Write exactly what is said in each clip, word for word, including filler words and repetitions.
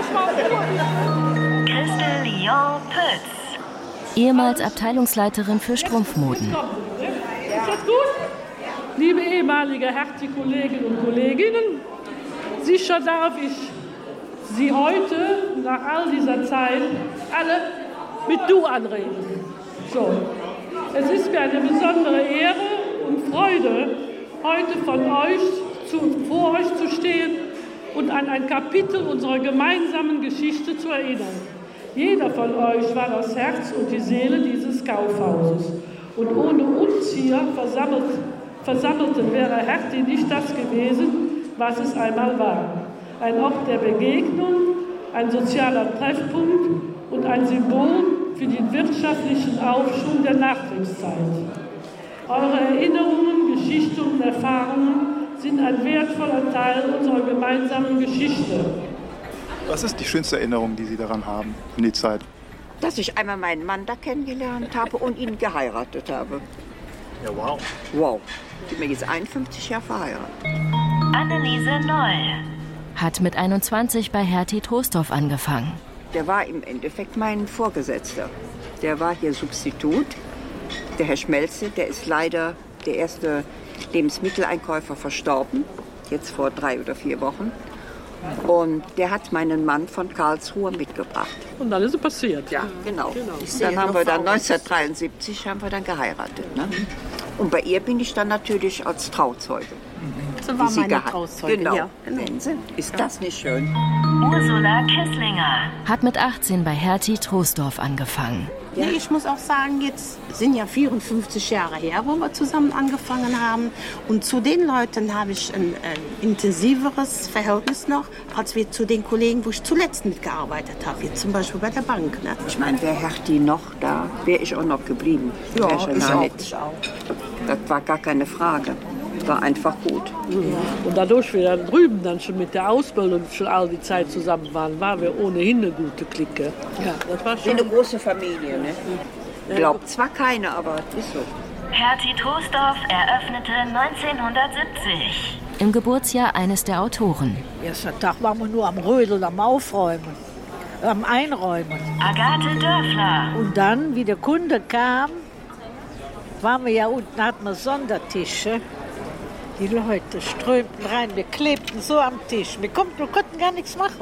Christel Lyon-Pütz. Ehemals Abteilungsleiterin für Strumpfmoden. Ist das gut? Liebe ehemalige Hertie-Kolleginnen und Kolleginnen, sicher darf ich Sie heute, nach all dieser Zeit, alle mit Du anreden. So. Es ist mir eine besondere Ehre und Freude, heute von euch zu, vor euch zu stehen und an ein Kapitel unserer gemeinsamen Geschichte zu erinnern. Jeder von euch war das Herz und die Seele dieses Kaufhauses. Und ohne uns hier versammelt, Versammelten wäre Hertie nicht das gewesen, was es einmal war. Ein Ort der Begegnung, ein sozialer Treffpunkt und ein Symbol für den wirtschaftlichen Aufschwung der Nachkriegszeit. Eure Erinnerungen, Geschichten und Erfahrungen sind ein wertvoller Teil unserer gemeinsamen Geschichte. Was ist die schönste Erinnerung, die Sie daran haben, in die Zeit? Dass ich einmal meinen Mann da kennengelernt habe und ihn geheiratet habe. Ja, wow. Wow. Ich bin jetzt einundfünfzig Jahre verheiratet. Anneliese Noll. Hat mit einundzwanzig bei Hertie Troisdorf angefangen. Der war im Endeffekt mein Vorgesetzter. Der war hier Substitut. Der Herr Schmelze, der ist leider der erste Lebensmitteleinkäufer verstorben. Jetzt vor drei oder vier Wochen. Und der hat meinen Mann von Karlsruhe mitgebracht. Und dann ist es passiert. Ja, genau. genau. Dann haben wir dann neunzehnhundertdreiundsiebzig haben wir dann geheiratet. Ne? Und bei ihr bin ich dann natürlich als Trauzeuge. So war meine Trauzeuge. Genau. Ja, genau. Ist das nicht schön? Ursula Kisslinger. Hat mit achtzehn bei Hertie Troisdorf angefangen. Ja. Nee, ich muss auch sagen, jetzt sind ja vierundfünfzig Jahre her, wo wir zusammen angefangen haben. Und zu den Leuten habe ich ein, ein intensiveres Verhältnis noch, als wir zu den Kollegen, wo ich zuletzt mitgearbeitet habe. Jetzt zum Beispiel bei der Bank. Ne? Ich meine, wäre Hertie noch da, wäre ich auch noch geblieben. Ja, ich auch, nicht. ich auch. Das war gar keine Frage. War einfach gut. Und dadurch wir dann drüben dann schon mit der Ausbildung schon all die Zeit zusammen waren, waren wir ohnehin eine gute Clique. Ja, das war Wie schon eine große Familie, ne? Glaubt zwar keiner, aber es ist so. Hertie Troisdorf eröffnete neunzehnhundertsiebzig. Im Geburtsjahr eines der Autoren. Erster Tag waren wir nur am Rödeln, am Aufräumen, am Einräumen. Agathe Dörfler. Und dann, wie der Kunde kam, waren wir ja unten, hatten wir Sondertische. Die Leute strömten rein, wir klebten so am Tisch. Wir, konnten, wir konnten gar nichts machen.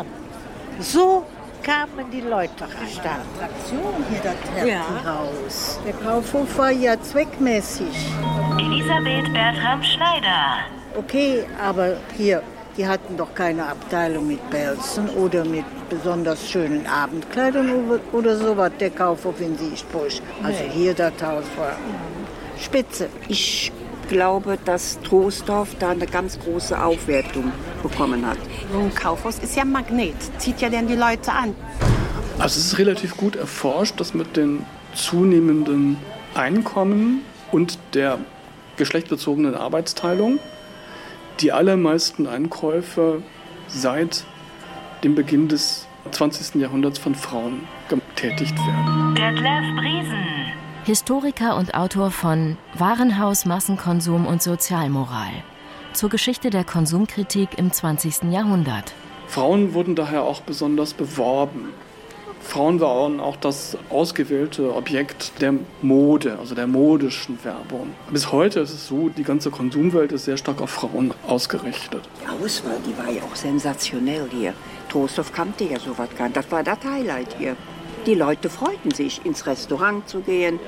So kamen die Leute rein. Attraktion hier, das Hertie-Haus. Der Kaufhof war ja zweckmäßig. Elisabeth Bertram Schneider. Okay, aber hier, die hatten doch keine Abteilung mit Pelzen oder mit besonders schönen Abendkleidern oder sowas, der Kaufhof in Siechbusch. Also hier das Haus war spitze. Ich glaube, dass Troisdorf da eine ganz große Aufwertung bekommen hat. So ein Kaufhaus ist ja ein Magnet, zieht ja dann die Leute an. Also es ist relativ gut erforscht, dass mit den zunehmenden Einkommen und der geschlechtsbezogenen Arbeitsteilung die allermeisten Einkäufe seit dem Beginn des zwanzigsten Jahrhunderts von Frauen getätigt werden. Detlef Briesen. Historiker und Autor von Warenhaus, Massenkonsum und Sozialmoral. Zur Geschichte der Konsumkritik im zwanzigsten Jahrhundert. Frauen wurden daher auch besonders beworben. Frauen waren auch das ausgewählte Objekt der Mode, also der modischen Werbung. Bis heute ist es so, die ganze Konsumwelt ist sehr stark auf Frauen ausgerichtet. Die Auswahl, die war ja auch sensationell hier. Troisdorf kannte ja sowas gar nicht. Das war das Highlight hier. Die Leute freuten sich, ins Restaurant zu gehen.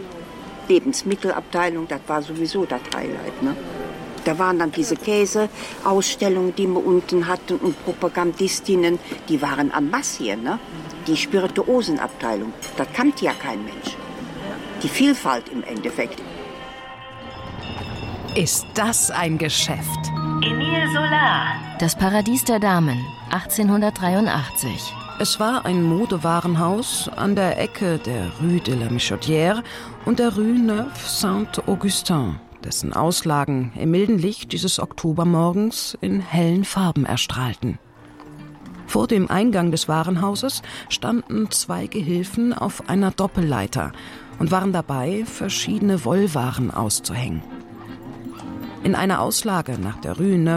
Lebensmittelabteilung, das war sowieso das Highlight. Ne? Da waren dann diese Käseausstellungen, die wir unten hatten und Propagandistinnen, die waren en masse hier. Ne? Die Spirituosenabteilung, das kannte ja kein Mensch. Die Vielfalt im Endeffekt. Ist das ein Geschäft? Emile Solar. Das Paradies der Damen, achtzehnhundertdreiundachtzig. Es war ein Modewarenhaus an der Ecke der Rue de la Michodière und der Rue Neuf Saint-Augustin, dessen Auslagen im milden Licht dieses Oktobermorgens in hellen Farben erstrahlten. Vor dem Eingang des Warenhauses standen zwei Gehilfen auf einer Doppelleiter und waren dabei, verschiedene Wollwaren auszuhängen. In einer Auslage nach der Rue Neuf